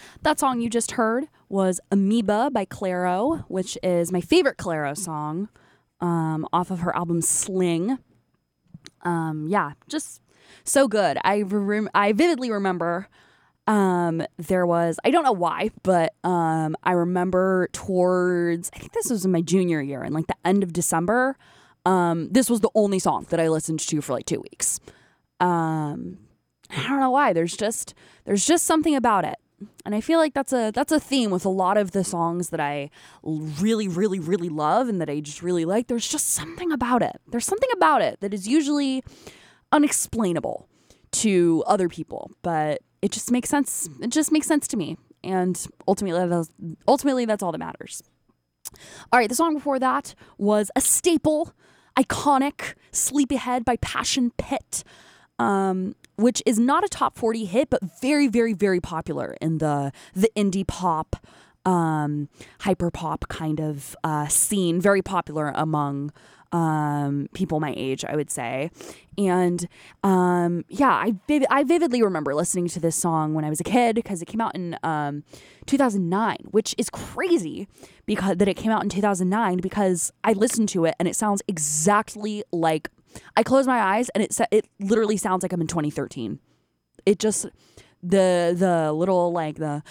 That song you just heard was Amoeba by Clairo, which is my favorite Clairo song off of her album Sling. Yeah, just so good. I vividly remember there was, I don't know why, but I remember I think this was in my junior year, in like the end of December. This was the only song that I listened to for like 2 weeks. I don't know why. There's just something about it. And I feel like that's a theme with a lot of the songs that I really, really, really love and that I just really like. There's just something about it. There's something about it that is usually unexplainable to other people, but it just makes sense. It just makes sense to me. And ultimately that's all that matters. All right, the song before that was a staple, iconic, Sleepyhead by Passion Pit. Which is not a top 40 hit, but very, very, very popular in the indie pop, hyper pop kind of scene. Very popular among people my age, I would say. And I vividly remember listening to this song when I was a kid because it came out in 2009, which is crazy because that it came out in 2009 because I listened to it and it sounds exactly like. I close my eyes and it literally sounds like I'm in 2013. It just the little like the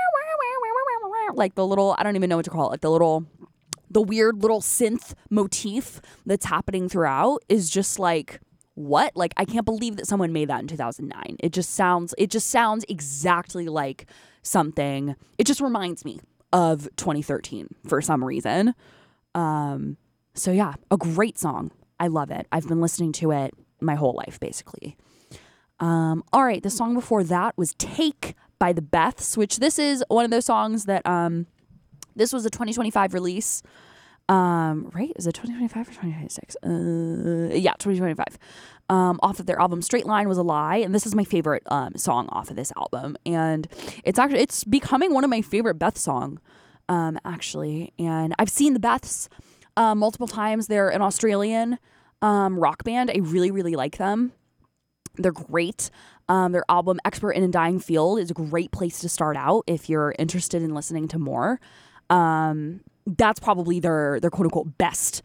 little, I don't even know what to call it, like the weird little synth motif that's happening throughout is just like, what? Like, I can't believe that someone made that in 2009. It just sounds exactly like something. It just reminds me of 2013 for some reason. So yeah, a great song. I love it. I've been listening to it my whole life, basically. All right, the song before that was Take by the Beths, which this is one of those songs that, this was a 2025 release. Right? Is it 2025 or 2026? Yeah, 2025. Off of their album Straight Line Was a Lie. And this is my favorite song off of this album. And it's becoming one of my favorite Beth song, actually. And I've seen the Beths multiple times. They're an Australian rock band. I really, really like them. They're great. Their album Expert in a Dying Field is a great place to start out if you're interested in listening to more. That's probably their quote unquote best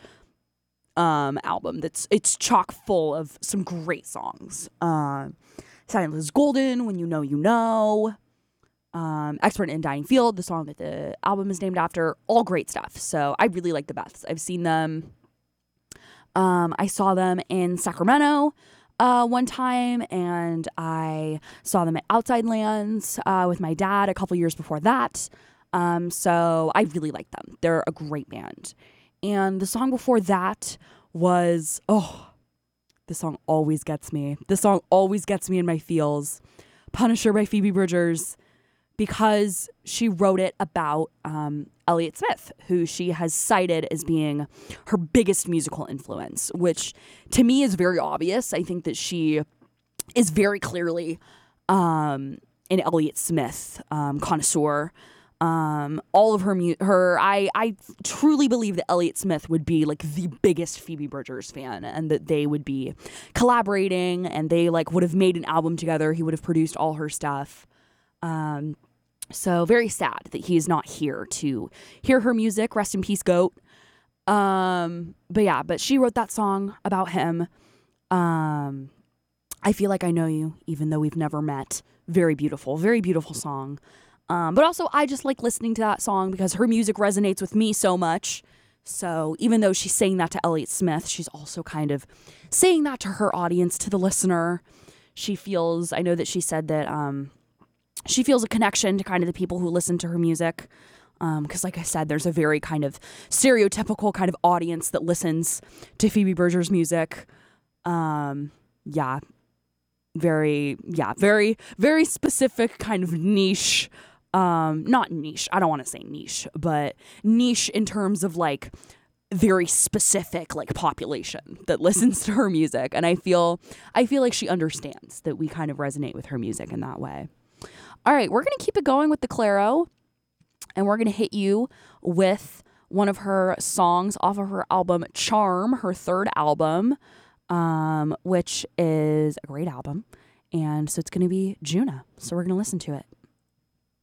album. It's chock full of some great songs. Silence is Golden, When You Know You Know. Expert in Dying Field, the song that the album is named after, all great stuff. So I really like the Beths. I've seen them. I saw them in Sacramento one time, and I saw them at Outside Lands with my dad a couple years before that. So I really like them. They're a great band. And the song before that was, this song always gets me. This song always gets me in my feels. Punisher by Phoebe Bridgers, because she wrote it about Elliott Smith, who she has cited as being her biggest musical influence, which to me is very obvious. I think that she is very clearly an Elliott Smith connoisseur. All of her I truly believe that Elliott Smith would be like the biggest Phoebe Bridgers fan, and that they would be collaborating, and they like would have made an album together. He would have produced all her stuff. So very sad that he is not here to hear her music. Rest in peace, GOAT. But she wrote that song about him. I Feel Like I Know You, Even Though We've Never Met. Very beautiful song. But also I just like listening to that song because her music resonates with me so much. So even though she's saying that to Elliott Smith, she's also kind of saying that to her audience, to the listener. I know that she said that, she feels a connection to kind of the people who listen to her music. Because like I said, there's a very kind of stereotypical kind of audience that listens to Phoebe Bridgers' music. Very, very specific kind of niche. Not niche. I don't want to say niche, but niche in terms of like very specific like population that listens to her music. And I feel like she understands that we kind of resonate with her music in that way. All right, we're going to keep it going with the Clairo, and we're going to hit you with one of her songs off of her album Charm, her third album, which is a great album. And so it's going to be Juna. So we're going to listen to it.